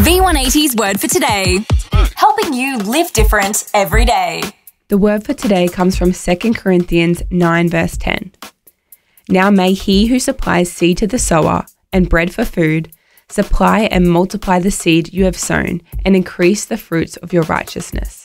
V180's Word for Today, helping you live different every day. The word for today comes from 2 Corinthians 9 verse 10. Now may he who supplies seed to the sower and bread for food supply and multiply the seed you have sown and increase the fruits of your righteousness.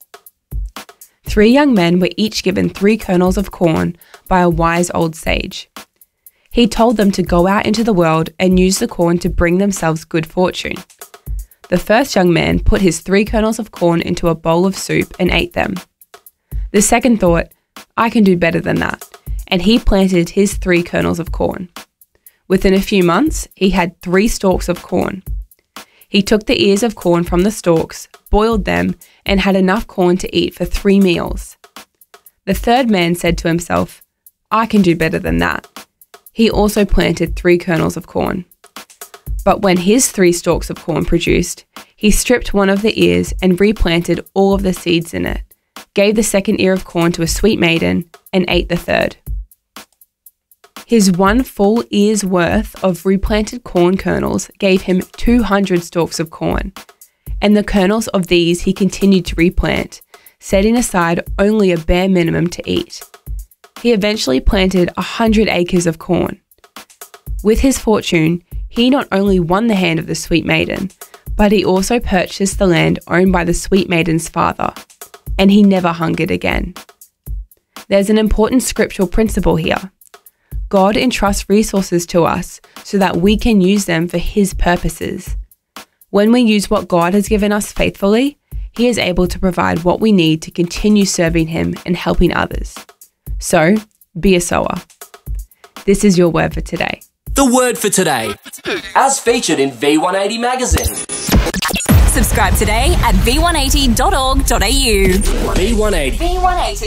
3 young men were each given 3 kernels of corn by a wise old sage. He told them to go out into the world and use the corn to bring themselves good fortune. The first young man put his 3 kernels of corn into a bowl of soup and ate them. The second thought, I can do better than that, and he planted his 3 kernels of corn. Within a few months, he had 3 stalks of corn. He took the ears of corn from the stalks, boiled them, and had enough corn to eat for 3 meals. The third man said to himself, I can do better than that. He also planted 3 kernels of corn. But when his 3 stalks of corn produced, he stripped one of the ears and replanted all of the seeds in it, gave the second ear of corn to a sweet maiden, and ate the third. His 1 full ear's worth of replanted corn kernels gave him 200 stalks of corn, and the kernels of these he continued to replant, setting aside only a bare minimum to eat. He eventually planted 100 acres of corn. With his fortune, he not only won the hand of the sweet maiden, but he also purchased the land owned by the sweet maiden's father, and he never hungered again. There's an important scriptural principle here. God entrusts resources to us so that we can use them for His purposes. When we use what God has given us faithfully, He is able to provide what we need to continue serving Him and helping others. So, be a sower. This is your word for today. The word for today, as featured in V180 magazine. Subscribe today at v180.org.au. V180. V180.